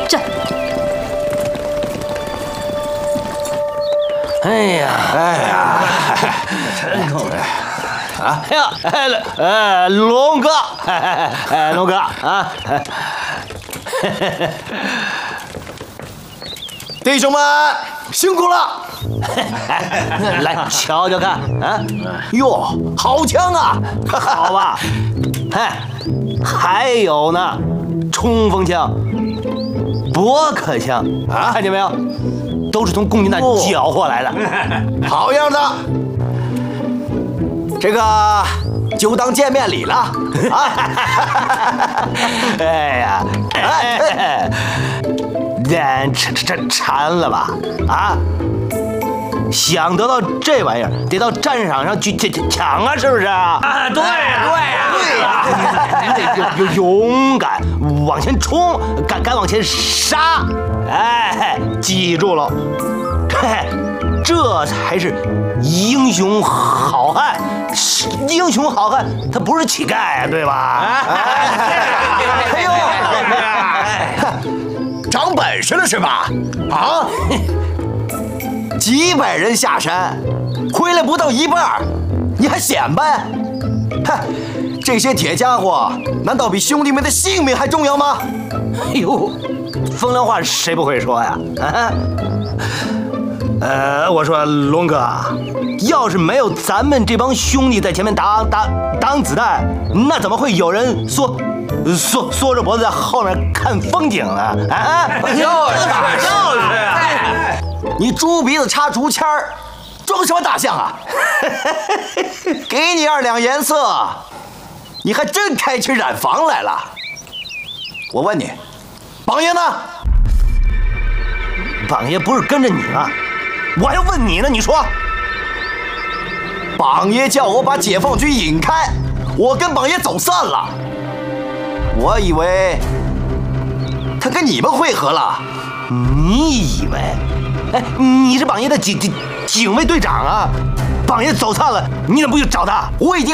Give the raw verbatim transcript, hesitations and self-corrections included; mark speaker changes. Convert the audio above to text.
Speaker 1: 这。
Speaker 2: 哎呀，哎呀，真够的。 啊！哎呀，哎，呃，龙哥，哎，龙哥啊！
Speaker 3: 弟兄们辛苦了！
Speaker 2: 来瞧瞧看啊！
Speaker 3: 哟，好枪啊！
Speaker 2: 好吧？哎，还有呢，冲锋枪、驳壳枪啊，看见没有？都是从共军那缴获来的。
Speaker 3: 好样的！ 这个就当见面礼了啊！
Speaker 2: 哎呀，哎，咱馋馋馋了吧？啊！想得到这玩意儿，得到战场上去去抢啊，是不是啊？
Speaker 4: 啊，对呀，
Speaker 2: 对呀，对呀，你得有勇敢，往前冲，敢敢往前杀！哎，记住了，嘿。 这才是英雄好汉，英雄好汉他不是乞丐啊，对吧？
Speaker 3: 哎呦，长本事了是吧？啊，几百人下山，回来不到一半，你还显摆？哼，这些铁家伙难道比兄弟们的性命还重要吗？
Speaker 2: 哎呦，风凉话谁不会说呀？啊！ 呃，我说龙哥，要是没有咱们这帮兄弟在前面挡挡挡子弹，那怎么会有人缩缩缩着脖子在后面看风景呢？啊，
Speaker 3: 就是就是啊！你猪鼻子插竹签儿，装什么大象啊？给你二两颜色，你还真开起染房来了。我问你，榜爷呢？
Speaker 2: 榜爷不是跟着你吗？ 我还要问你呢，你说，
Speaker 3: 榜爷叫我把解放军引开，我跟榜爷走散了。我以为他跟你们会合了。
Speaker 2: 你以为？哎，你是榜爷的警警警卫队长啊！榜爷走散了，你怎么不去找他？
Speaker 3: 我已经